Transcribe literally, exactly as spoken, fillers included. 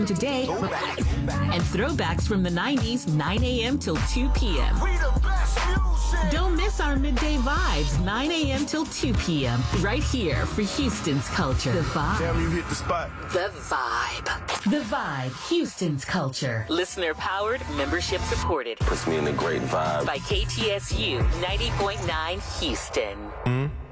Today and throwbacks from the nineties, nine a.m. till two p.m. Don't miss our midday vibes, nine a.m. till two p.m. right here for Houston's culture. The Vibe. Damn, you hit the spot. The Vibe. The Vibe, Houston's culture. Listener powered, membership supported. Puts me in a great vibe. By K T S U ninety point nine Houston. Mm-hmm.